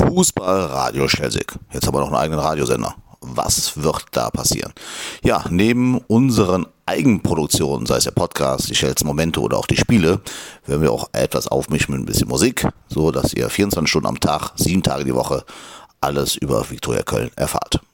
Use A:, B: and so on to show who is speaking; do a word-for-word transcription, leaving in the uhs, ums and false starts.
A: Fußballradio Schelsig. Jetzt haben wir noch einen eigenen Radiosender. Was wird da passieren? Ja, neben unseren Eigenproduktionen, sei es der Podcast, die Schels Momente oder auch die Spiele, werden wir auch etwas aufmischen mit ein bisschen Musik, so dass ihr vierundzwanzig Stunden am Tag, sieben Tage die Woche alles über Viktoria Köln erfahrt.